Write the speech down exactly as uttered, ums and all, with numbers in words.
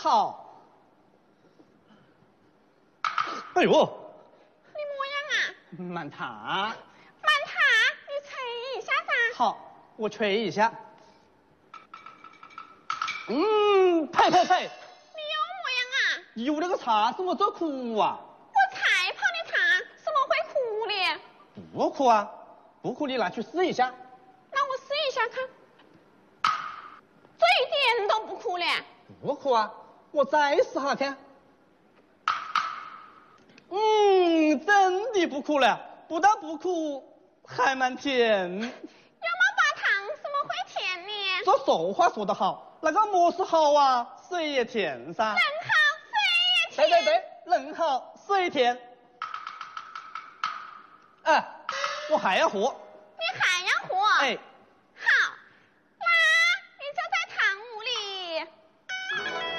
好。哎呦， 你么样啊？ 慢踏。 慢踏，你吹一下噻。 好，我吹一下。嗯，呸呸呸！ 你有么样啊？ 有那个茶是我做苦啊。 我才泡的茶，怎么会苦呢？ 不苦啊，不苦你拿去试一下。 那我试一下看。这一点都不苦嘞。 不苦啊，我再试下看。嗯，真的不苦了，不但不苦，还蛮甜。 要么把糖怎么会甜呢？ 这俗话说得好，那个么是好啊，水也甜噻。 人好水也甜。 对对对，人好水甜。哎、啊，我还要喝。 你还要喝？ 哎。